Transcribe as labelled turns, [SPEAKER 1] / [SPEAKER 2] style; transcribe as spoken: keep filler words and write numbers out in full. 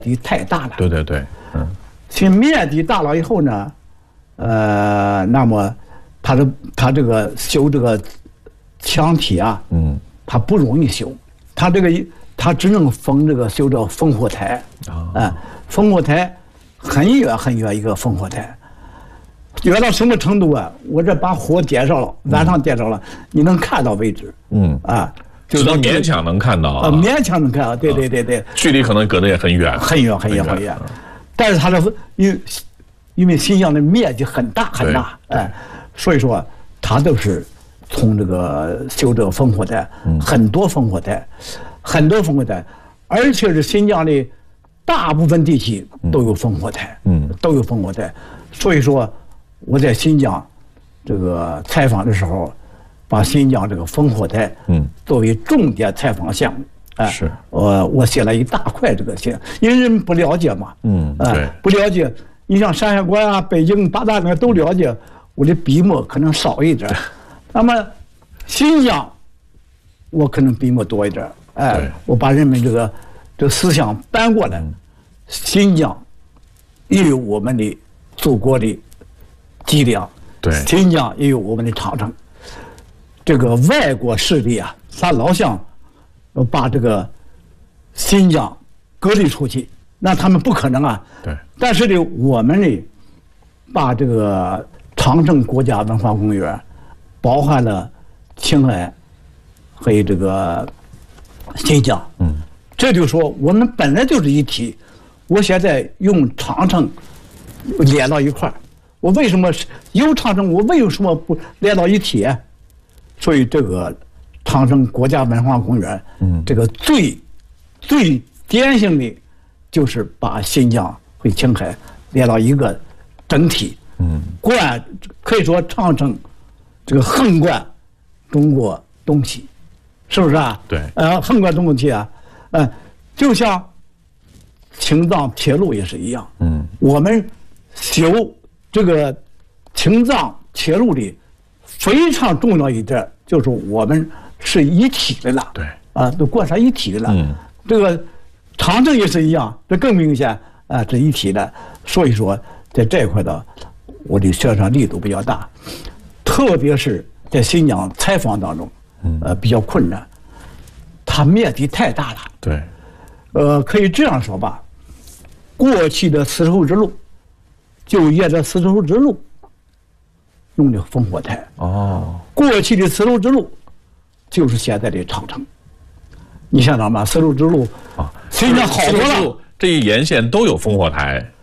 [SPEAKER 1] 地太大了。
[SPEAKER 2] 对对对，嗯，
[SPEAKER 1] 其面积大了以后呢，呃，那么它的它这个修这个墙体啊，嗯，它不容易修，它这个它只能封这个修这个烽火台啊，哎，烽火台很远很远一个烽火台，远到什么程度啊？我这把火点上了，晚上点上了，你能看到为止，嗯啊。
[SPEAKER 2] 就能勉强能看到啊，
[SPEAKER 1] 勉强能看到，对对对对，
[SPEAKER 2] 距离可能隔得也很远，
[SPEAKER 1] 很远很远很远。但是它的因为因为新疆的面积很大很大，哎，所以说它都是从这个修这个烽火台，很多烽火台，很多烽火台，而且是新疆的大部分地区都有烽火台，嗯，都有烽火台。所以说我在新疆这个采访的时候。把新疆这个烽火台，嗯，作为重点采访项目，哎，是，我我写了一大块这个信，因为人不了解嘛，嗯，对，不了解，你像山海关啊、北京、八大那都了解，我的笔墨可能少一点，那么新疆，我可能笔墨多一点，哎，我把人们这个这个思想搬过来，新疆也有我们的祖国的脊梁，对，新疆也有我们的长城。这个外国势力啊，他老想把这个新疆隔离出去，那他们不可能啊。对。但是呢，我们呢，把这个长城国家文化公园包含了青海和这个新疆。嗯。这就说我们本来就是一体，我现在用长城连到一块儿，我为什么有长城，我为什么不连到一体？所以这个长城国家文化公园，嗯，这个最最典型的，就是把新疆和青海连到一个整体，嗯，贯可以说长城这个横贯中国东西，是不是啊？对，呃，横贯中国东西啊，呃，就像青藏铁路也是一样，嗯，我们修这个青藏铁路的。非常重要一点就是我们是一体的了，对，啊，都贯穿一体的了。嗯，这个长城也是一样，这更明显啊，这一体的。所以说，在这一块的，我的宣传力度比较大，特别是在新疆采访当中，呃，比较困难，它面积太大了。对，呃，可以这样说吧，过去的丝绸之路，就沿着丝绸之路。弄的烽火台哦，过去的丝绸之路就是现在的长城。你想想吧，丝绸之路啊，新疆好多了，
[SPEAKER 2] 这一沿线都有烽火台。